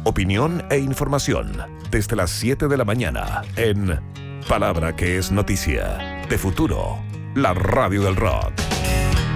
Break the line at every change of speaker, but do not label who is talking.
Opinión e información desde las 7 de la mañana en Palabra que es Noticia. De Futuro, la radio del rock.